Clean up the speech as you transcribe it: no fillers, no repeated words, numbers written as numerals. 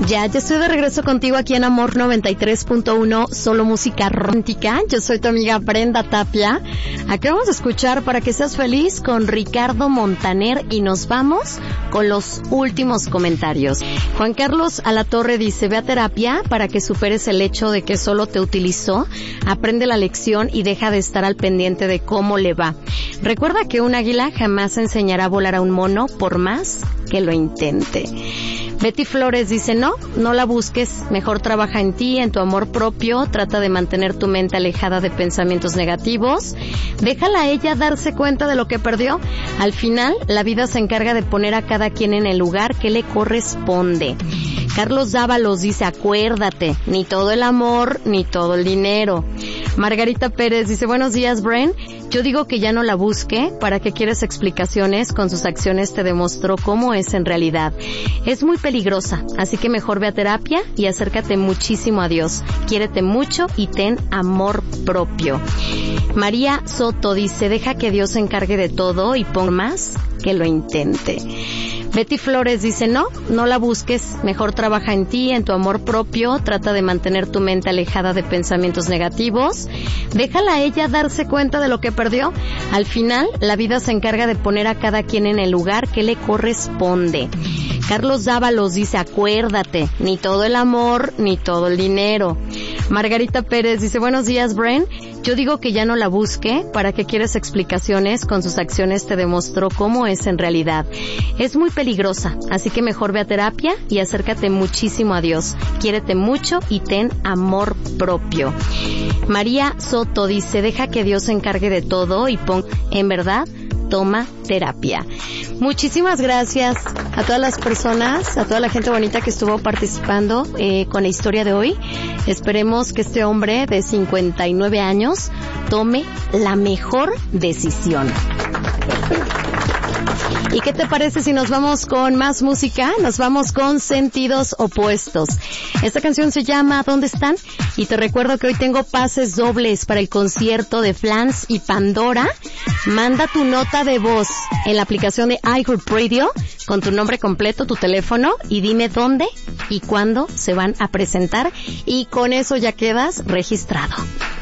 Ya estoy de regreso contigo aquí en Amor 93.1, solo música romántica. Yo soy tu amiga Brenda Tapia. Aquí vamos a escuchar Para que seas feliz con Ricardo Montaner y nos vamos con los últimos comentarios. Juan Carlos Alatorre dice, ve a terapia para que superes el hecho de que solo te utilizó, aprende la lección y deja de estar al pendiente de cómo le va. Recuerda que un águila jamás enseñará a volar a un mono por más que lo intente. Betty Flores dice, no la busques, mejor trabaja en ti, en tu amor propio, trata de mantener tu mente alejada de pensamientos negativos, déjala a ella darse cuenta de lo que perdió, al final la vida se encarga de poner a cada quien en el lugar que le corresponde. Carlos Dávalos dice, acuérdate, ni todo el amor, ni todo el dinero. Margarita Pérez dice, buenos días, Bren. Yo digo que ya no la busque, ¿para qué quieres explicaciones? Con sus acciones te demostró cómo es en realidad. Es muy peligrosa, así que mejor ve a terapia y acércate muchísimo a Dios. Quiérete mucho y ten amor propio. María Soto dice, deja que Dios se encargue de todo y pon más que lo intente. Betty Flores dice, no la busques, mejor trabaja en ti, en tu amor propio, trata de mantener tu mente alejada de pensamientos negativos, déjala a ella darse cuenta de lo que perdió, al final la vida se encarga de poner a cada quien en el lugar que le corresponde. Carlos Dávalos dice, acuérdate, ni todo el amor, ni todo el dinero. Margarita Pérez dice, buenos días, Bren. Yo digo que ya no la busque, ¿para qué quieres explicaciones? Con sus acciones te demostró cómo es en realidad. Es muy peligrosa, así que mejor ve a terapia y acércate muchísimo a Dios. Quiérete mucho y ten amor propio. María Soto dice, deja que Dios se encargue de todo y en verdad, toma terapia. Muchísimas gracias a todas las personas, a toda la gente bonita que estuvo participando con la historia de hoy. Esperemos que este hombre de 59 años tome la mejor decisión. ¿Y qué te parece si nos vamos con más música? Nos vamos con Sentidos Opuestos. Esta canción se llama ¿Dónde están? Y te recuerdo que hoy tengo pases dobles para el concierto de Flans y Pandora. Manda tu nota de voz en la aplicación de iHeartRadio con tu nombre completo, tu teléfono y dime dónde y cuándo se van a presentar y con eso ya quedas registrado.